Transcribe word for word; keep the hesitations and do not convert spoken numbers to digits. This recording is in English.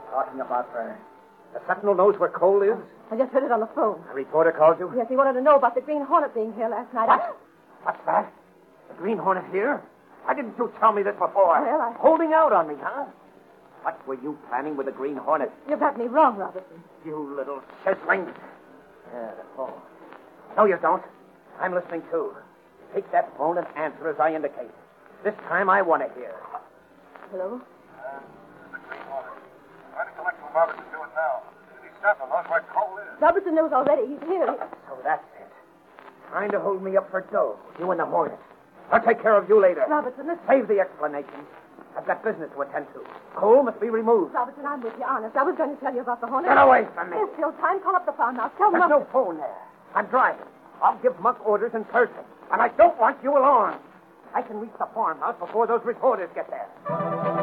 Talking about her. The Sentinel knows where Cole is? I just heard it on the phone. A reporter called you? Yes, he wanted to know about the Green Hornet being here last night. What? I... What's that? The Green Hornet here? Why didn't you tell me this before? Well, I... Holding out on me, huh? What were you planning with the Green Hornet? You got me wrong, Robertson. You little sizzling. Yeah, the phone. No, you don't. I'm listening, too. Take that phone and answer as I indicate. This time I want to hear. Hello? Uh, the Green Hornet. Trying to collect what Robertson doing now. City Sentinel knows where Cole is. Robertson knows already. He's here. So that's it. Trying to hold me up for dough. You and the Hornet. I'll take care of you later. Robertson, listen. Save the explanation. I've got business to attend to. Cole must be removed. Robertson, I'm with you, honest. I was going to tell you about the Hornet. Get away from me. There's still time. Call up the farmhouse. Tell There's them... no phone there. I'm driving. I'll give Muck orders in person. And I don't want you along. I can reach the farmhouse before those reporters get there.